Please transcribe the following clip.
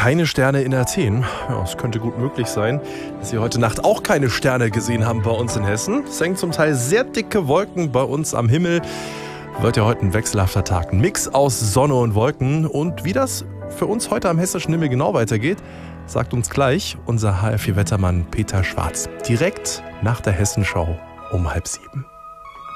keine Sterne in Athen. Ja, es könnte gut möglich sein, dass Sie heute Nacht auch keine Sterne gesehen haben bei uns in Hessen. Es hängen zum Teil sehr dicke Wolken bei uns am Himmel. Wird ja heute ein wechselhafter Tag. Ein Mix aus Sonne und Wolken. Und wie das für uns heute am hessischen Himmel genau weitergeht, sagt uns gleich unser HR4-Wettermann Peter Schwarz. Direkt nach der Hessenschau um 6:30.